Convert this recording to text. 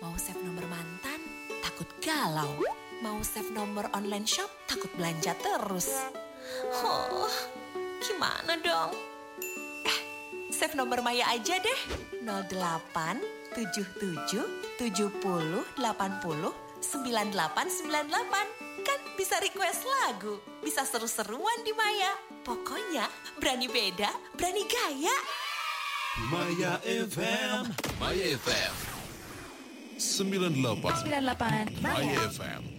Mau save nomor mantan, takut galau. Mau save nomor online shop, takut belanja terus. Oh, gimana dong? Save nomor Maya aja deh. 08 77 70 80 9898. Kan bisa request lagu, bisa seru-seruan di Maya. Pokoknya berani beda, berani gaya. Maya FM. Maya FM 98. Maya FM.